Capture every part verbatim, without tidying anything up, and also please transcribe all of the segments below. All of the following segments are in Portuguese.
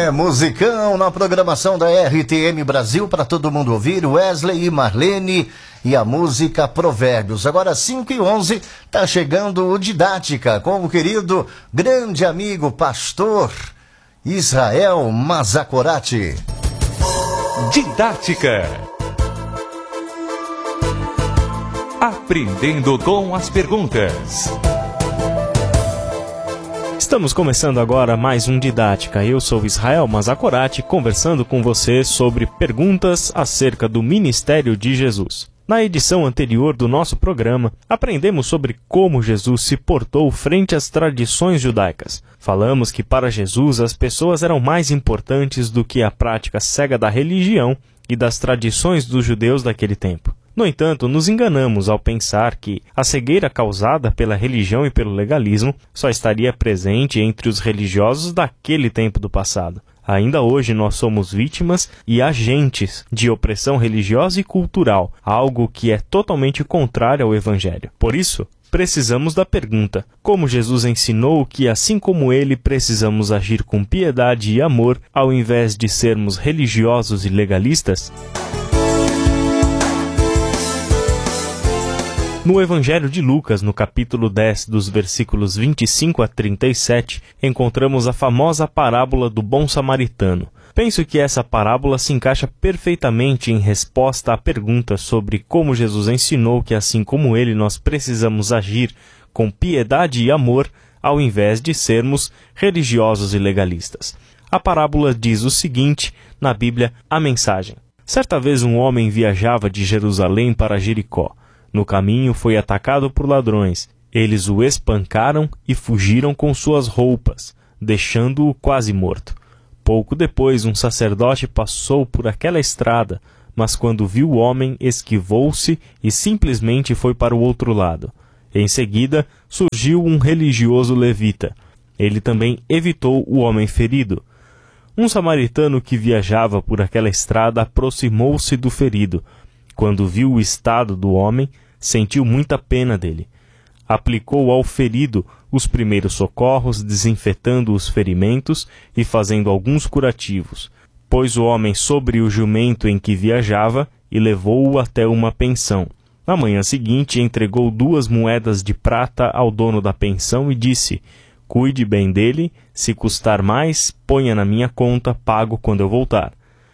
É, musicão na programação da R T M Brasil para todo mundo ouvir, Wesley e Marlene e a música Provérbios. Agora cinco e onze, tá chegando o Didática com o querido grande amigo pastor Israel Mazakorati. Didática. Aprendendo com as perguntas. Estamos começando agora mais um Didática. Eu sou Israel Mazakorati, conversando com você sobre perguntas acerca do ministério de Jesus. Na edição anterior do nosso programa, aprendemos sobre como Jesus se portou frente às tradições judaicas. Falamos que para Jesus as pessoas eram mais importantes do que a prática cega da religião e das tradições dos judeus daquele tempo. No entanto, nos enganamos ao pensar que a cegueira causada pela religião e pelo legalismo só estaria presente entre os religiosos daquele tempo do passado. Ainda hoje nós somos vítimas e agentes de opressão religiosa e cultural, algo que é totalmente contrário ao Evangelho. Por isso, precisamos da pergunta: como Jesus ensinou que, assim como ele, precisamos agir com piedade e amor ao invés de sermos religiosos e legalistas? No Evangelho de Lucas, no capítulo dez, dos versículos vinte e cinco a trinta e sete, encontramos a famosa parábola do bom samaritano. Penso que essa parábola se encaixa perfeitamente em resposta à pergunta sobre como Jesus ensinou que, assim como ele, nós precisamos agir com piedade e amor ao invés de sermos religiosos e legalistas. A parábola diz o seguinte na Bíblia, a mensagem. Certa vez um homem viajava de Jerusalém para Jericó. No caminho foi atacado por ladrões. Eles o espancaram e fugiram com suas roupas, deixando-o quase morto. Pouco depois, um sacerdote passou por aquela estrada, mas quando viu o homem, esquivou-se e simplesmente foi para o outro lado. Em seguida, surgiu um religioso levita. Ele também evitou o homem ferido. Um samaritano que viajava por aquela estrada aproximou-se do ferido. Quando viu o estado do homem, sentiu muita pena dele. Aplicou ao ferido os primeiros socorros, desinfetando os ferimentos e fazendo alguns curativos. Pôs o homem sobre o jumento em que viajava e levou-o até uma pensão. Na manhã seguinte, entregou duas moedas de prata ao dono da pensão e disse: cuide bem dele, se custar mais, ponha na minha conta, pago quando eu voltar.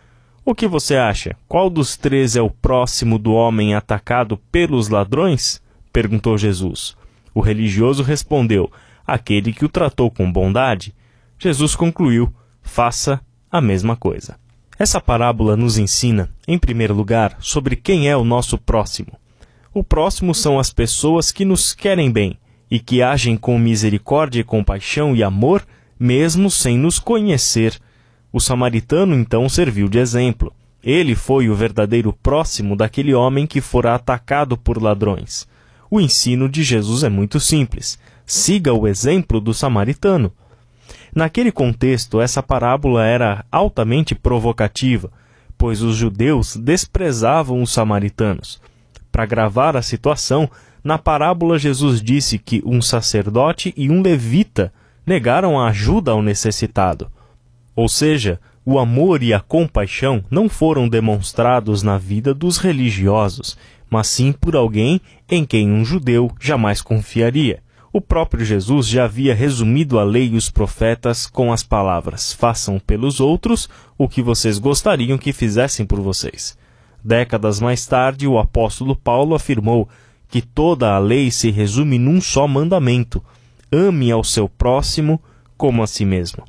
O que você acha? Qual dos três é o próximo do homem atacado pelos ladrões? Perguntou Jesus. O religioso respondeu: aquele que o tratou com bondade. Jesus concluiu: faça a mesma coisa. Essa parábola nos ensina, em primeiro lugar, sobre quem é o nosso próximo. O próximo são as pessoas que nos querem bem e que agem com misericórdia, compaixão e amor, mesmo sem nos conhecer. O samaritano, então, serviu de exemplo. Ele foi o verdadeiro próximo daquele homem que fora atacado por ladrões. O ensino de Jesus é muito simples. Siga o exemplo do samaritano. Naquele contexto, essa parábola era altamente provocativa, pois os judeus desprezavam os samaritanos. Para agravar a situação, na parábola Jesus disse que um sacerdote e um levita negaram a ajuda ao necessitado. Ou seja, o amor e a compaixão não foram demonstrados na vida dos religiosos, mas sim por alguém em quem um judeu jamais confiaria. O próprio Jesus já havia resumido a lei e os profetas com as palavras: façam pelos outros o que vocês gostariam que fizessem por vocês. Décadas mais tarde, o apóstolo Paulo afirmou que toda a lei se resume num só mandamento: ame ao seu próximo como a si mesmo.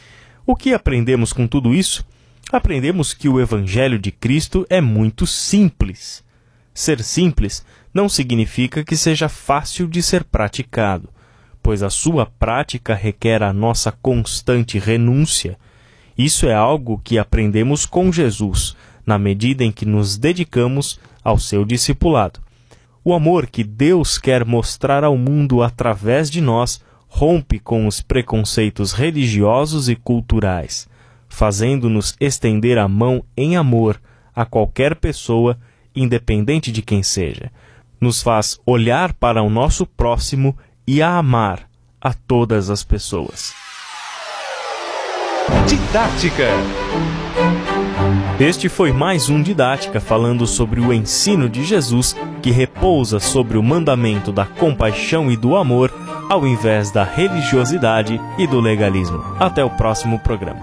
O que aprendemos com tudo isso? Aprendemos que o Evangelho de Cristo é muito simples. Ser simples não significa que seja fácil de ser praticado, pois a sua prática requer a nossa constante renúncia. Isso é algo que aprendemos com Jesus, na medida em que nos dedicamos ao seu discipulado. O amor que Deus quer mostrar ao mundo através de nós rompe com os preconceitos religiosos e culturais, fazendo-nos estender a mão em amor a qualquer pessoa, independente de quem seja. Nos faz olhar para o nosso próximo e a amar a todas as pessoas. Didática. Este foi mais um Didática, falando sobre o ensino de Jesus, que repousa sobre o mandamento da compaixão e do amor, ao invés da religiosidade e do legalismo. Até o próximo programa.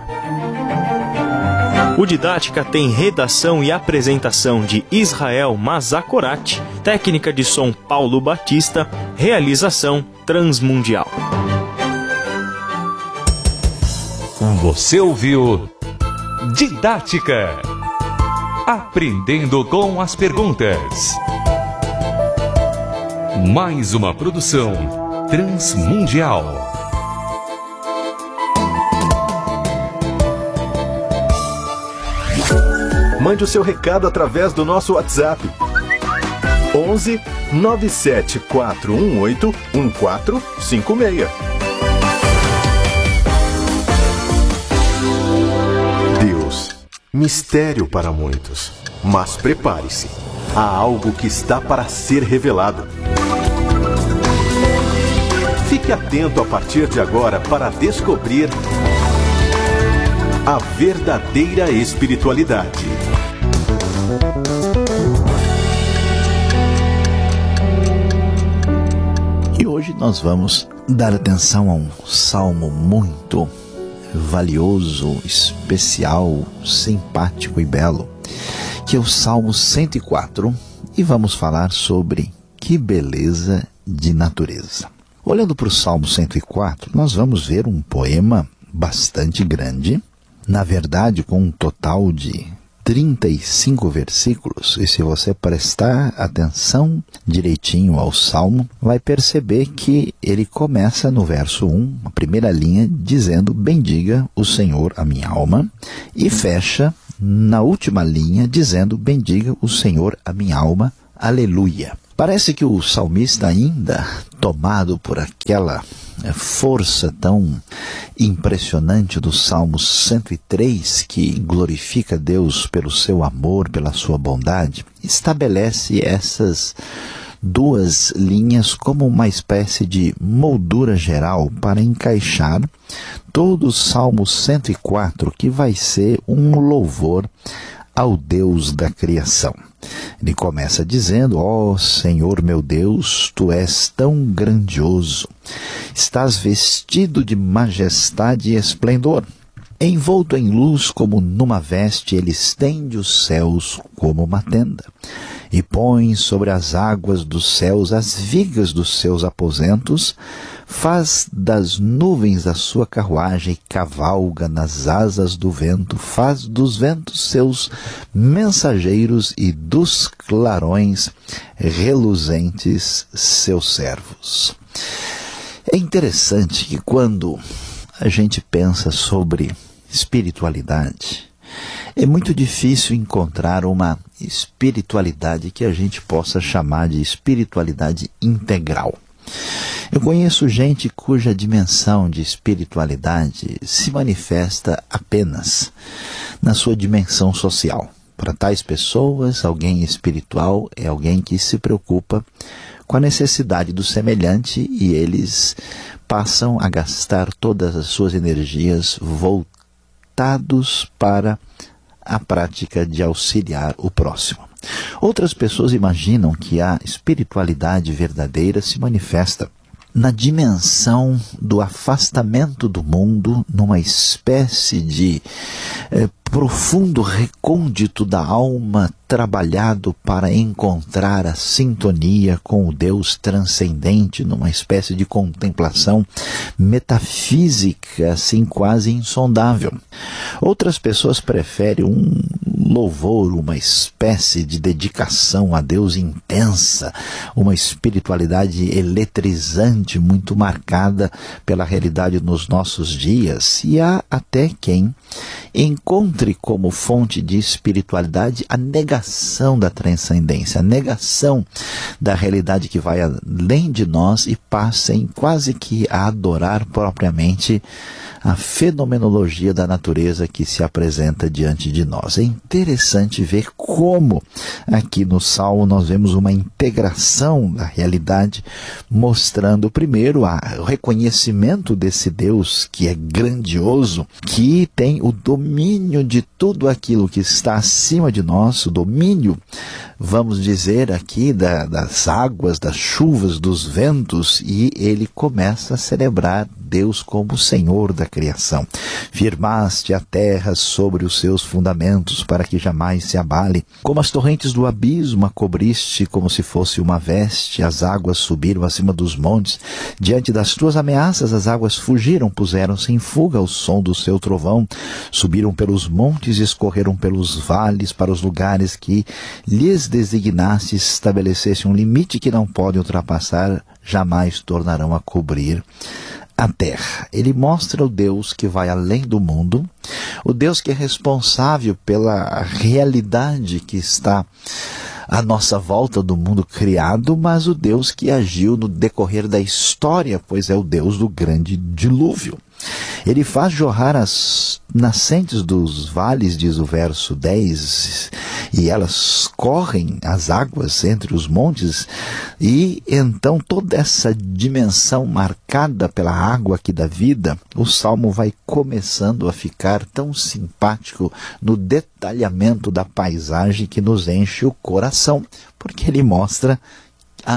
O Didática tem redação e apresentação de Israel Mazakorati, técnica de som Paulo Batista, realização Transmundial. Você ouviu Didática. Aprendendo com as perguntas. Mais uma produção Transmundial. Mande o seu recado através do nosso WhatsApp. onze nove sete quatro um oito um quatro cinco seis. Deus, mistério para muitos, mas prepare-se, há algo que está para ser revelado. Fique atento a partir de agora para descobrir a verdadeira espiritualidade. E hoje nós vamos dar atenção a um salmo muito valioso, especial, simpático e belo, que é o Salmo cento e quatro, e vamos falar sobre que beleza de natureza. Olhando para o Salmo cento e quatro, nós vamos ver um poema bastante grande, na verdade com um total de trinta e cinco versículos, e se você prestar atenção direitinho ao Salmo, vai perceber que ele começa no verso um, a primeira linha, dizendo: bendiga o Senhor a minha alma, e fecha na última linha, dizendo: bendiga o Senhor a minha alma, aleluia. Parece que o salmista, ainda tomado por aquela força tão impressionante do Salmo cento e três, que glorifica Deus pelo seu amor, pela sua bondade, estabelece essas duas linhas como uma espécie de moldura geral para encaixar todo o Salmo cento e quatro, que vai ser um louvor ao Deus da criação. Ele começa dizendo: ó Senhor meu Deus, Tu és tão grandioso, estás vestido de majestade e esplendor. Envolto em luz como numa veste, Ele estende os céus como uma tenda, e põe sobre as águas dos céus as vigas dos seus aposentos, faz das nuvens a sua carruagem, cavalga nas asas do vento, faz dos ventos seus mensageiros e dos clarões reluzentes seus servos. É interessante que quando a gente pensa sobre espiritualidade, é muito difícil encontrar uma espiritualidade que a gente possa chamar de espiritualidade integral. Eu conheço gente cuja dimensão de espiritualidade se manifesta apenas na sua dimensão social. Para tais pessoas, alguém espiritual é alguém que se preocupa com a necessidade do semelhante, e eles passam a gastar todas as suas energias voltados para a prática de auxiliar o próximo. Outras pessoas imaginam que a espiritualidade verdadeira se manifesta na dimensão do afastamento do mundo, numa espécie de eh, profundo recôndito da alma, trabalhado para encontrar a sintonia com o Deus transcendente, numa espécie de contemplação metafísica, assim quase insondável. Outras pessoas preferem um louvor, uma espécie de dedicação a Deus intensa, uma espiritualidade eletrizante, muito marcada pela realidade nos nossos dias, e há até quem encontre como fonte de espiritualidade a negação da transcendência, a negação da realidade que vai além de nós e passem quase que a adorar propriamente a fenomenologia da natureza que se apresenta diante de nós. É interessante ver como aqui no Salmo nós vemos uma integração da realidade, mostrando primeiro a, o reconhecimento desse Deus que é grandioso, que tem o domínio de tudo aquilo que está acima de nós, o domínio, vamos dizer aqui, da, das águas, das chuvas, dos ventos, e ele começa a celebrar Deus como Senhor da criação. Firmaste a terra sobre os seus fundamentos para que jamais se abale. Como as torrentes do abismo a cobriste como se fosse uma veste, as águas subiram acima dos montes. Diante das tuas ameaças as águas fugiram, puseram-se em fuga ao som do seu trovão. Subiram pelos montes e escorreram pelos vales para os lugares que lhes designaste, estabelecesse um limite que não podem ultrapassar, jamais tornarão a cobrir a terra. Ele mostra o Deus que vai além do mundo, o Deus que é responsável pela realidade que está à nossa volta do mundo criado, mas o Deus que agiu no decorrer da história, pois é o Deus do grande dilúvio. Ele faz jorrar as nascentes dos vales, diz o verso dez, e elas correm as águas entre os montes, e então toda essa dimensão marcada pela água aqui da vida, o Salmo vai começando a ficar tão simpático no detalhamento da paisagem que nos enche o coração, porque ele mostra a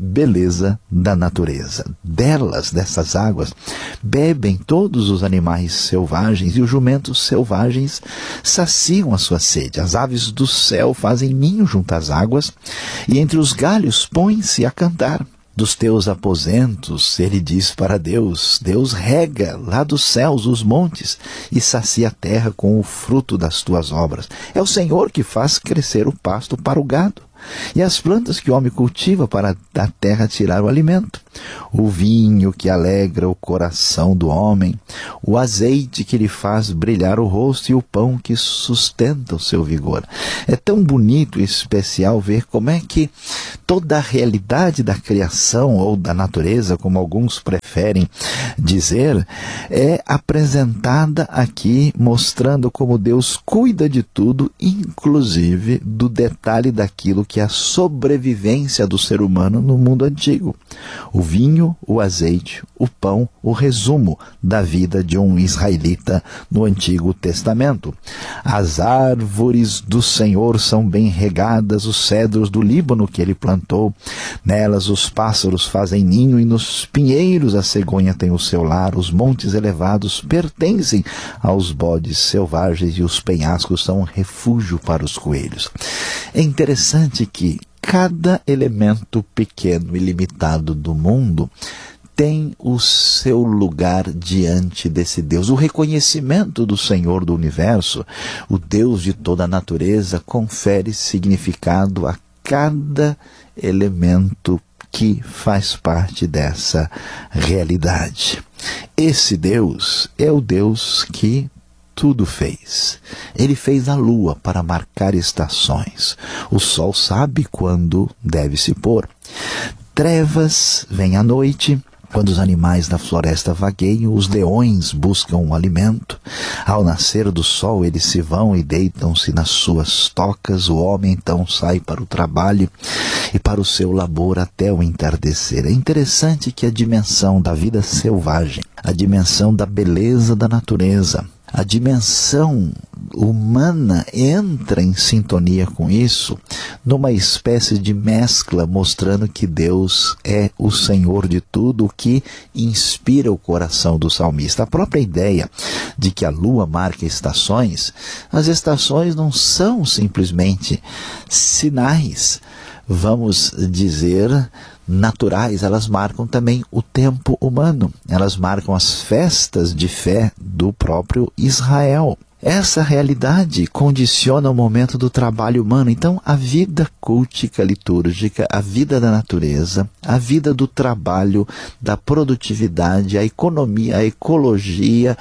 beleza da natureza. Delas, dessas águas, bebem todos os animais selvagens, e os jumentos selvagens saciam a sua sede. As aves do céu fazem ninho junto às águas, e entre os galhos põem-se a cantar. Dos teus aposentos, ele diz para Deus, Deus rega lá dos céus os montes e sacia a terra com o fruto das tuas obras. É o Senhor que faz crescer o pasto para o gado e as plantas que o homem cultiva para da terra tirar o alimento. O vinho que alegra o coração do homem, o azeite que lhe faz brilhar o rosto e o pão que sustenta o seu vigor. É tão bonito e especial ver como é que toda a realidade da criação ou da natureza, como alguns preferem dizer, é apresentada aqui, mostrando como Deus cuida de tudo, inclusive do detalhe daquilo que é a sobrevivência do ser humano no mundo antigo. O vinho, o azeite, o pão, o resumo da vida de um israelita no Antigo Testamento. As árvores do Senhor são bem regadas, os cedros do Líbano que ele plantou. Nelas os pássaros fazem ninho e nos pinheiros a cegonha tem o seu lar. Os montes elevados pertencem aos bodes selvagens e os penhascos são um refúgio para os coelhos. É interessante que cada elemento pequeno e limitado do mundo tem o seu lugar diante desse Deus. O reconhecimento do Senhor do universo, o Deus de toda a natureza, confere significado a cada elemento que faz parte dessa realidade. Esse Deus é o Deus que tudo fez. Ele fez a lua para marcar estações. O sol sabe quando deve se pôr. Trevas vem à noite. Quando os animais da floresta vagueiam, os leões buscam um alimento. Ao nascer do sol, eles se vão e deitam-se nas suas tocas. O homem então sai para o trabalho e para o seu labor até o entardecer. É interessante que a dimensão da vida selvagem, a dimensão da beleza da natureza, a dimensão humana entra em sintonia com isso, numa espécie de mescla, mostrando que Deus é o Senhor de tudo, o que inspira o coração do salmista. A própria ideia de que a lua marca estações, as estações não são simplesmente sinais, vamos dizer, naturais, elas marcam também o tempo humano, elas marcam as festas de fé do próprio Israel. essa realidade condiciona o momento do trabalho humano. Então, a vida cultica litúrgica, a vida da natureza, a vida do trabalho, da produtividade, a economia, a ecologia,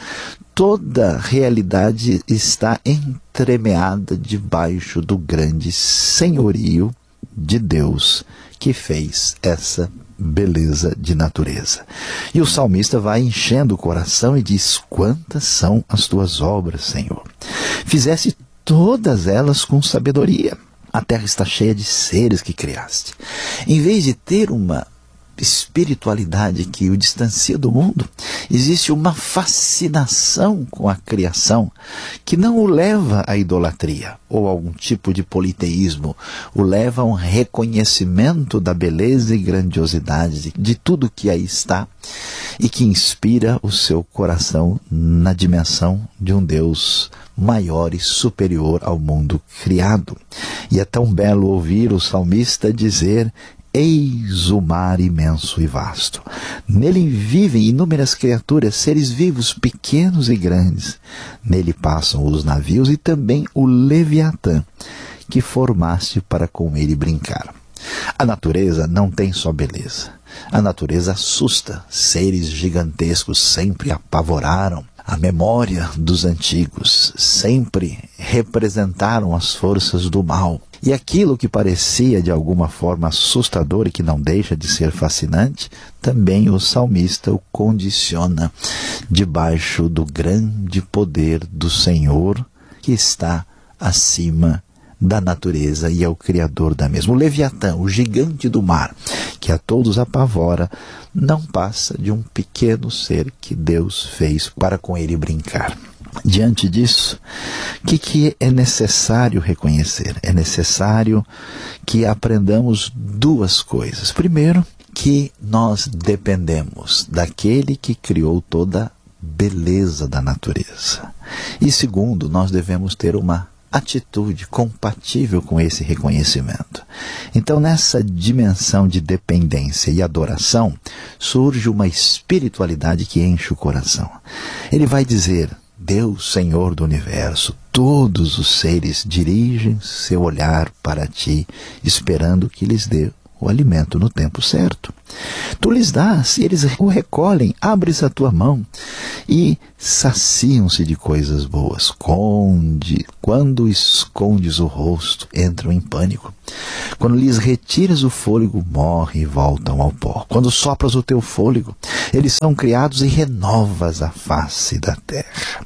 toda realidade está entremeada debaixo do grande senhorio de Deus que fez essa beleza de natureza. E o salmista vai enchendo o coração e diz: quantas são as tuas obras, Senhor? Fizeste todas elas com sabedoria. A terra está cheia de seres que criaste. Em vez de ter uma espiritualidade que o distancia do mundo, existe uma fascinação com a criação que não o leva à idolatria ou a algum tipo de politeísmo, o leva a um reconhecimento da beleza e grandiosidade de, de tudo que aí está e que inspira o seu coração na dimensão de um Deus maior e superior ao mundo criado. E é tão belo ouvir o salmista dizer: eis o mar imenso e vasto. Nele vivem inúmeras criaturas, seres vivos, pequenos e grandes. Nele passam os navios e também o Leviatã, que formaste para com ele brincar. A natureza não tem só beleza. A natureza assusta. Seres gigantescos sempre apavoraram a memória dos antigos, sempre representaram as forças do mal. E aquilo que parecia de alguma forma assustador e que não deixa de ser fascinante, também o salmista o condiciona debaixo do grande poder do Senhor que está acima da natureza e é o criador da mesma. O Leviatã, o gigante do mar, que a todos apavora, não passa de um pequeno ser que Deus fez para com ele brincar. Diante disso, o que, que é necessário reconhecer? É necessário que aprendamos duas coisas. Primeiro, que nós dependemos daquele que criou toda a beleza da natureza. E segundo, nós devemos ter uma atitude compatível com esse reconhecimento. Então, nessa dimensão de dependência e adoração, surge uma espiritualidade que enche o coração. Ele vai dizer: Deus, Senhor do universo, todos os seres dirigem seu olhar para ti, esperando que lhes dê o alimento no tempo certo. Tu lhes dás e eles o recolhem, abres a tua mão e saciam-se de coisas boas. Conde, quando escondes o rosto, entram em pânico. Quando lhes retiras o fôlego, morrem e voltam ao pó. Quando sopras o teu fôlego, eles são criados e renovas a face da terra.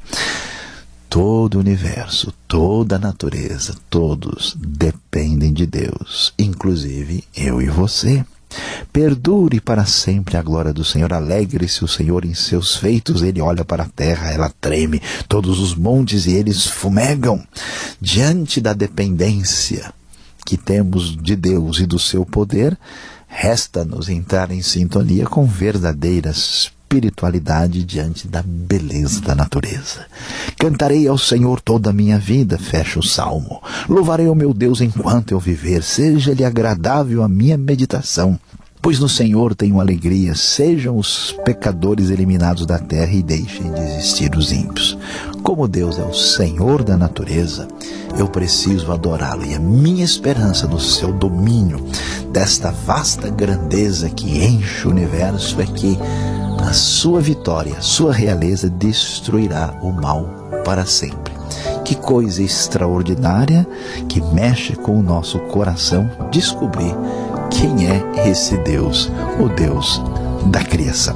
Todo o universo, toda a natureza, todos dependem de Deus, inclusive eu e você. Perdure para sempre a glória do Senhor, alegre-se o Senhor em seus feitos, ele olha para a terra, ela treme, todos os montes e eles fumegam. Diante da dependência que temos de Deus e do seu poder, resta-nos entrar em sintonia com verdadeiras espiritualidade diante da beleza da natureza. Cantarei ao Senhor toda a minha vida, fecha o salmo. Louvarei ao meu Deus enquanto eu viver, seja-lhe agradável a minha meditação. Pois no Senhor tenho alegria, sejam os pecadores eliminados da terra e deixem de existir os ímpios. Como Deus é o Senhor da natureza, eu preciso adorá-lo, e a minha esperança no seu domínio, desta vasta grandeza que enche o universo, é que a sua vitória, a sua realeza destruirá o mal para sempre. Que coisa extraordinária que mexe com o nosso coração descobrir quem é esse Deus, o Deus da criação.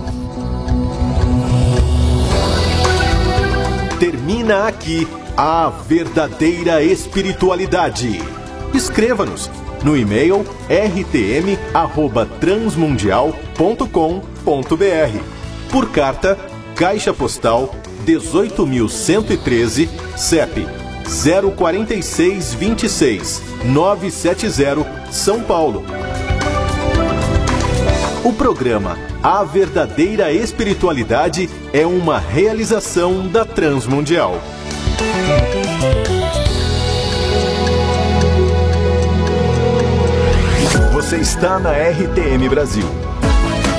Termina aqui a verdadeira espiritualidade. Escreva-nos no e-mail r t m arroba transmundial ponto com ponto b r. Por carta, Caixa Postal dezoito mil cento e treze, C E P zero quatro seis dois seis nove sete zero, São Paulo. O programa A Verdadeira Espiritualidade é uma realização da Transmundial. Você está na R T M Brasil.